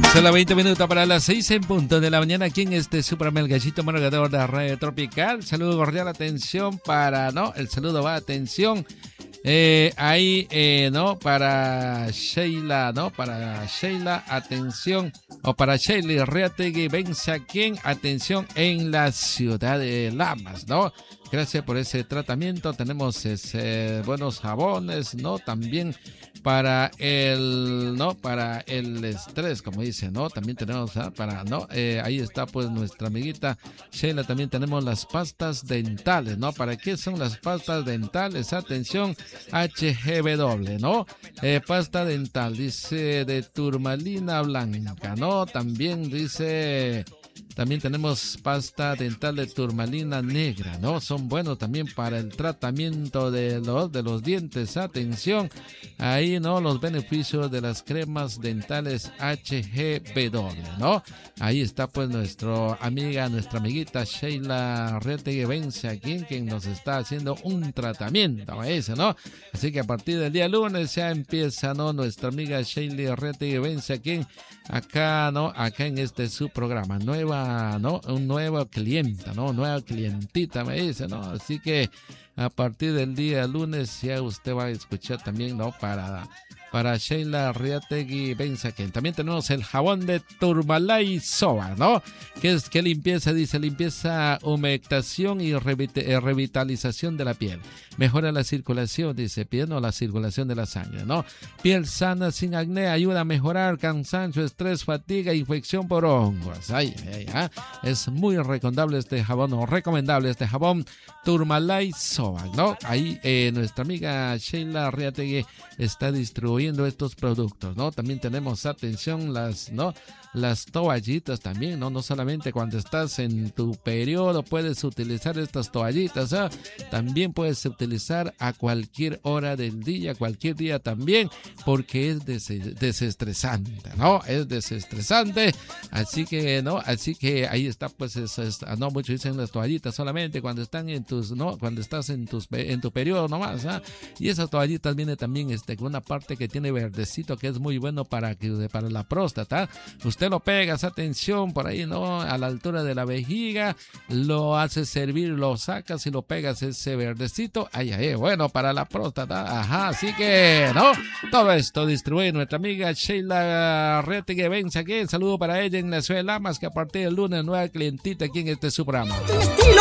Son las 20 minutos para las 6 en punto de la mañana aquí en este Superman, el gallito monogador de Radio Tropical. Saludo cordial, atención para, ¿no? El saludo va, atención. ¿No? Para Sheila, ¿no? Para Sheila, atención. O para Sheila Reategui, vence aquí, atención, en la ciudad de Lamas, ¿no? Gracias por ese tratamiento. Tenemos buenos jabones, ¿no? También para el estrés, como dice, ¿no? También tenemos ahí está pues nuestra amiguita Sheila. También tenemos las pastas dentales, ¿no? ¿Para qué son las pastas dentales? Atención, HGW, ¿no? Pasta dental, dice, de turmalina blanca, ¿no? También dice... También tenemos pasta dental de turmalina negra, ¿no? Son buenos también para el tratamiento de los dientes. Atención, ahí, ¿no? Los beneficios de las cremas dentales HGW, ¿no? Ahí está pues nuestra amiguita Sheila Reategui vence aquí, quien nos está haciendo un tratamiento ese, ¿no? Así que a partir del día lunes ya empieza, ¿no? Nuestra amiga Sheila Reategui vence aquí, acá, ¿no? Acá en su programa, un nuevo cliente, ¿no? Nueva clientita, me dice, ¿no? Así que a partir del día lunes ya usted va a escuchar también, ¿no? Para Sheila Reategui Benzaquén. También tenemos el jabón de Turmalay Soba, ¿no? ¿Qué limpieza? Dice, limpieza, humectación y revitalización de la piel. Mejora la circulación, dice, piel, no, la circulación de la sangre, ¿no? Piel sana, sin acné, ayuda a mejorar cansancio, estrés, fatiga, infección por hongos. Es muy recomendable este jabón Turmalay Soba, ¿no? Ahí nuestra amiga Sheila Reategui está distribuyendo estos productos, ¿no? También tenemos, atención, las toallitas también, ¿no? No solamente cuando estás en tu periodo puedes utilizar estas toallitas, ¿eh? También puedes utilizar a cualquier hora del día, cualquier día también, porque es desestresante, ¿no? Es desestresante, así que, ¿no? Así que ahí está, pues, no, muchos dicen las toallitas solamente cuando están cuando estás en tu periodo nomás, ¿eh? Y esas toallitas vienen también, con una parte que tiene verdecito, que es muy bueno para la próstata. Usted lo pegas, atención, por ahí, ¿no? A la altura de la vejiga, lo haces servir, lo sacas y lo pegas ese verdecito. Bueno, para la próstata, ajá, así que, ¿no? Todo esto distribuye nuestra amiga Sheila Reategui vence aquí. Saludo para ella en la ciudad de Lamas, que a partir del lunes, nueva clientita aquí en su programa.